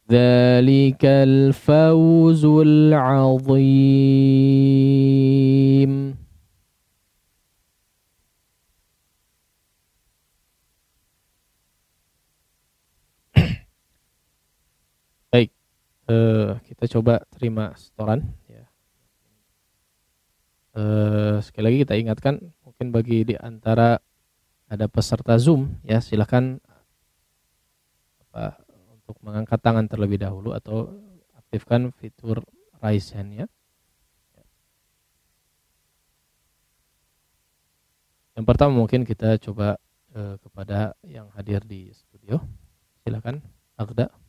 Dzalikal fawzul azim. Baik, kita coba terima setoran ya. Sekali lagi kita ingatkan, mungkin bagi di antara ada peserta Zoom ya, silakan untuk mengangkat tangan terlebih dahulu atau aktifkan fitur raise hand ya. Yang pertama mungkin kita coba kepada yang hadir di studio. Silakan, Agda.